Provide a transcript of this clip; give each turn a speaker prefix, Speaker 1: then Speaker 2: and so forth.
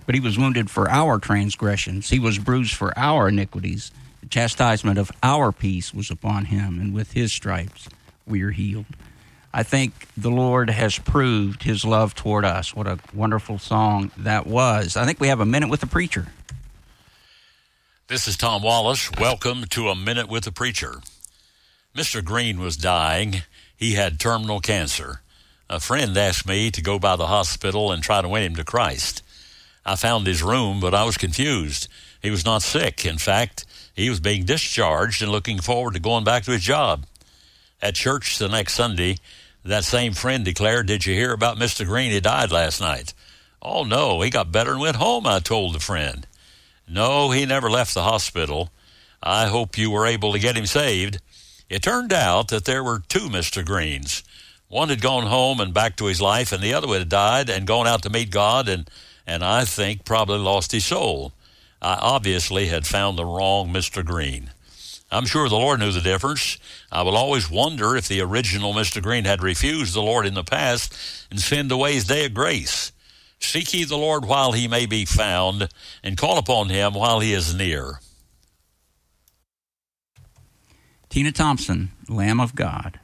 Speaker 1: But he was wounded for our transgressions. He was bruised for our iniquities. The chastisement of our peace was upon him, and with his stripes we are healed. I think the Lord has proved his love toward us. What a wonderful song that was. I think we have a minute with the preacher.
Speaker 2: This is Tom Wallace. Welcome to A Minute with the Preacher. Mr. Green was dying. He had terminal cancer. A friend asked me to go by the hospital and try to win him to Christ. I found his room, but I was confused. He was not sick. In fact, he was being discharged and looking forward to going back to his job. At church the next Sunday, that same friend declared, "Did you hear about Mr. Green? He died last night." "Oh, no, he got better and went home," I told the friend. "No, he never left the hospital. I hope you were able to get him saved." It turned out that there were two Mr. Greens. One had gone home and back to his life, and the other had died and gone out to meet God, and I think probably lost his soul. I obviously had found the wrong Mr. Green. I'm sure the Lord knew the difference. I will always wonder if the original Mr. Green had refused the Lord in the past and sinned away his day of grace. Seek ye the Lord while he may be found, and call upon him while he is near.
Speaker 1: Tina Thompson, Lamb of God.